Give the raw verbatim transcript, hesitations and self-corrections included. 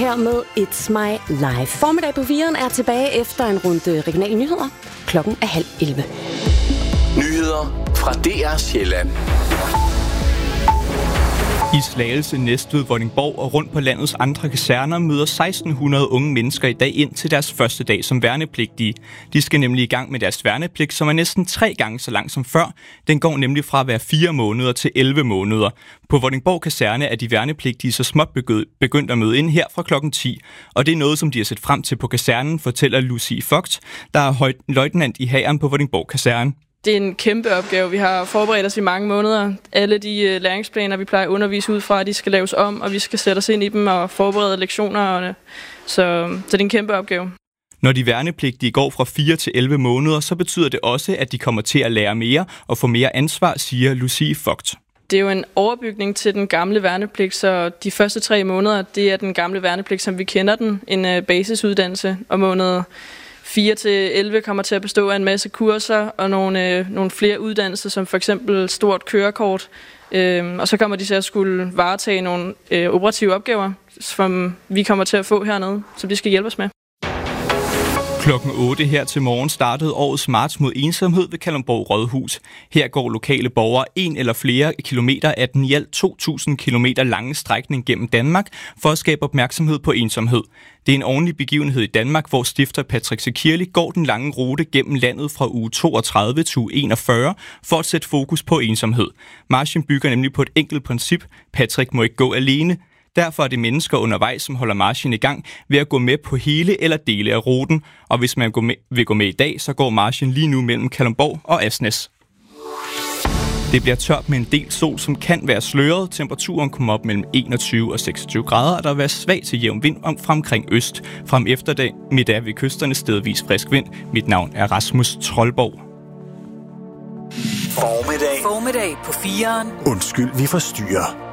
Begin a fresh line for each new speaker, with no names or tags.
Her med It's My Life. Formiddag på firen er tilbage efter en runde regionale nyheder. Klokken er halv elleve.
Nyheder fra D R Sjælland.
I Slagelse, Næstved, Vordingborg og rundt på landets andre kaserner møder seksten hundrede unge mennesker i dag ind til deres første dag som værnepligtige. De skal nemlig i gang med deres værnepligt, som er næsten tre gange så lang som før. Den går nemlig fra at være fire måneder til elleve måneder. På Vordingborg Kaserne er de værnepligtige så småt begyndt at møde ind her fra klokken ti. Og det er noget, som de har set frem til på kasernen, fortæller Lucie Fogt, der er løjtnant i hæren på Vordingborg Kaserne.
Det er en kæmpe opgave. Vi har forberedt os i mange måneder. Alle de læringsplaner, vi plejer at undervise ud fra, de skal laves om, og vi skal sætte os ind i dem og forberede lektioner. Så, så det er en kæmpe opgave.
Når de værnepligtige går fra fire til elleve måneder, så betyder det også, at de kommer til at lære mere og få mere ansvar, siger Lucie Fogt.
Det er jo en overbygning til den gamle værnepligt, så de første tre måneder, det er den gamle værnepligt, som vi kender den. En basisuddannelse, og måned fire til elleve kommer til at bestå af en masse kurser og nogle, øh, nogle flere uddannelser, som for eksempel stort kørekort. Øh, og så kommer de til at skulle varetage nogle øh, operative opgaver, som vi kommer til at få hernede, som de skal hjælpe os med.
Klokken otte her til morgen startede årets march mod ensomhed ved Kalundborg Rådhus. Her går lokale borgere en eller flere kilometer af den i alt to tusind kilometer lange strækning gennem Danmark for at skabe opmærksomhed på ensomhed. Det er en ordentlig begivenhed i Danmark, hvor stifter Patrick Sekirli går den lange rute gennem landet fra uge toogtredive til uge enogfyrre for at sætte fokus på ensomhed. Marchen bygger nemlig på et enkelt princip. Patrick må ikke gå alene. Derfor er det mennesker undervejs, som holder marchen i gang ved at gå med på hele eller dele af ruten. Og hvis man vil gå med i dag, så går marchen lige nu mellem Kalundborg og Asnæs. Det bliver tørt med en del sol, som kan være sløret. Temperaturen kommer op mellem enogtyve og seksogtyve grader, og der vil være svag til jævn vind om fra omkring øst. Frem efterdag middag ved kysterne stedvis frisk vind. Mit navn er Rasmus Troldborg.
Formiddag.
Formiddag på firen.
Undskyld, vi forstyrrer.